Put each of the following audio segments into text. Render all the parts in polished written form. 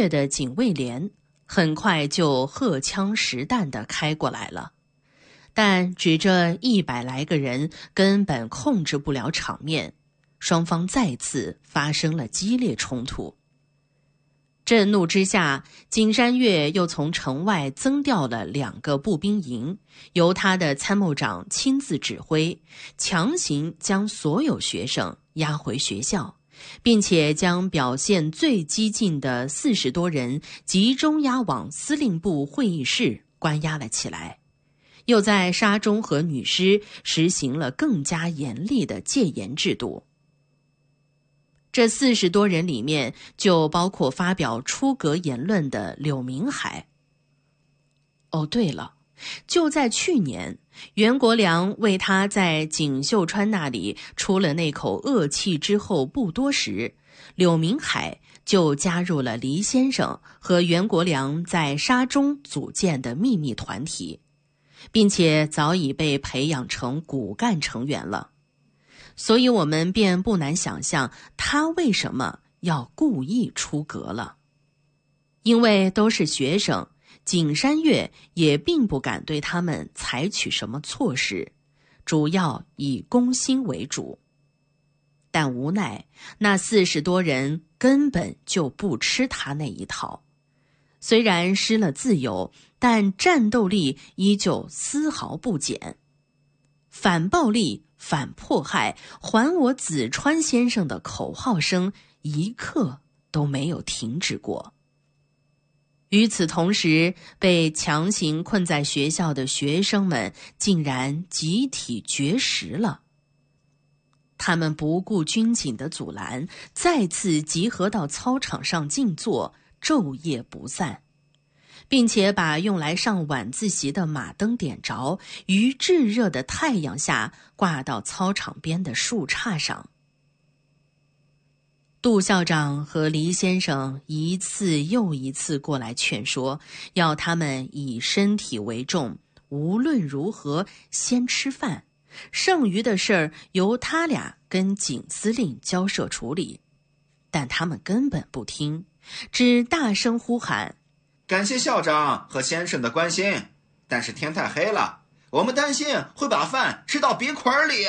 月的警卫连很快就荷枪实弹地开过来了，但只这100来个人根本控制不了场面，双方再次发生了激烈冲突。震怒之下，景山岳又从城外增调了2个步兵营，由他的参谋长亲自指挥，强行将所有学生押回学校，并且将表现最激进的40多人集中押往司令部会议室关押了起来，又在沙中和女师实行了更加严厉的戒严制度。这40多人里面就包括发表出格言论的柳明海。哦，对了，就在去年，袁国良为他在锦绣川那里出了那口恶气之后不多时，柳明海就加入了黎先生和袁国良在沙中组建的秘密团体，并且早已被培养成骨干成员了。所以我们便不难想象他为什么要故意出格了。因为都是学生，景山岳也并不敢对他们采取什么措施，主要以攻心为主。但无奈那40多人根本就不吃他那一套，虽然失了自由，但战斗力依旧丝毫不减。反暴力、反迫害、还我子川先生的口号声一刻都没有停止过。与此同时，被强行困在学校的学生们竟然集体绝食了。他们不顾军警的阻拦，再次集合到操场上静坐，昼夜不散，并且把用来上晚自习的马灯点着，于炙热的太阳下挂到操场边的树杈上。杜校长和黎先生一次又一次过来劝说，要他们以身体为重，无论如何先吃饭，剩余的事儿由他俩跟景司令交涉处理。但他们根本不听，只大声呼喊： 感谢校长和先生的关心，但是天太黑了，我们担心会把饭吃到鼻孔里。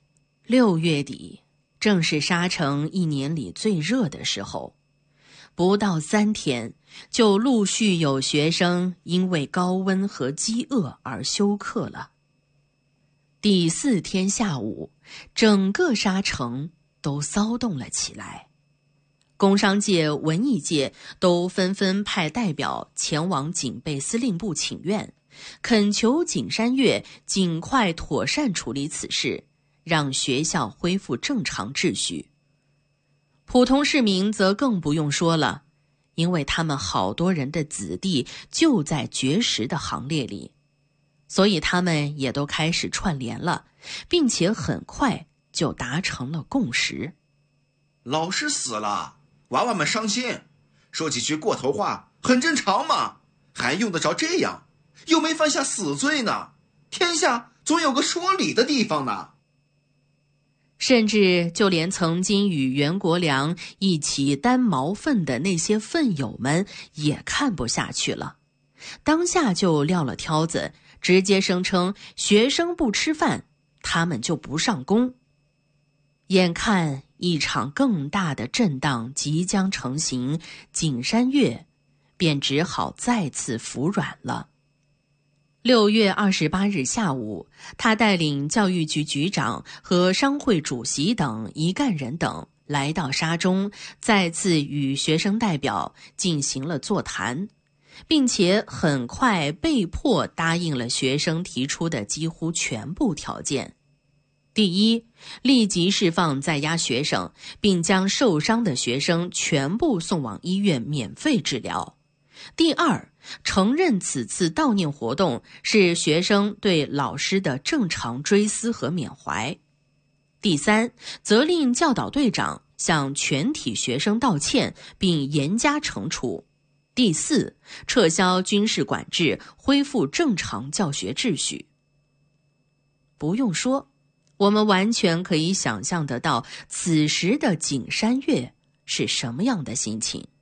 6月底正是沙城1年里最热的时候，不到3天，就陆续有学生因为高温和饥饿而休课了。第4天下午，整个沙城都骚动了起来，工商界、文艺界都纷纷派代表前往警备司令部请愿，恳求景山岳尽快妥善处理此事，让学校恢复正常秩序。普通市民则更不用说了，因为他们好多人的子弟就在绝食的行列里，所以他们也都开始串联了，并且很快就达成了共识。 老师死了，娃娃们伤心，说几句过头话很正常嘛，还用得着这样？又没犯下死罪呢，天下总有个说理的地方呢。 甚至就连曾经与袁国良一起担毛粪的那些粪友们也看不下去了，当下就撂了挑子，直接声称学生不吃饭，他们就不上工。眼看一场更大的震荡即将成型，景山岳便只好再次服软了。6月28日下午，他带领教育局局长和商会主席等一干人等来到沙中，再次与学生代表进行了座谈，并且很快被迫答应了学生提出的几乎全部条件。第一，立即释放在押学生，并将受伤的学生全部送往医院免费治疗。第二，承认此次悼念活动是学生对老师的正常追思和缅怀。第三，责令教导队长向全体学生道歉并严加惩处。第四，撤销军事管制，恢复正常教学秩序。不用说，我们完全可以想象得到此时的景山岳是什么样的心情。